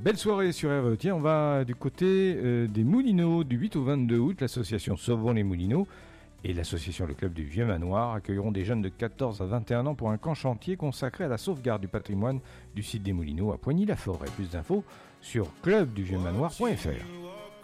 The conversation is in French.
Belle soirée sur RE. Tiens, on va du côté des Moulineaux du 8 au 22 août. L'association Sauvons les Moulineaux et l'association Le Club du Vieux Manoir accueilleront des jeunes de 14 à 21 ans pour un camp chantier consacré à la sauvegarde du patrimoine du site des Moulineaux à Poigny-la-Forêt. Plus d'infos sur clubduvieumanoir.fr.